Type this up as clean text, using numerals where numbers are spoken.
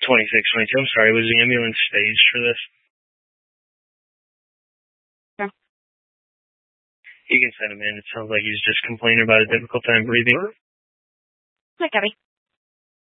2622. I'm sorry, was the ambulance staged for this? Yeah. You can send him in. It sounds like he's just complaining about a difficult time breathing. Hi, Gabby.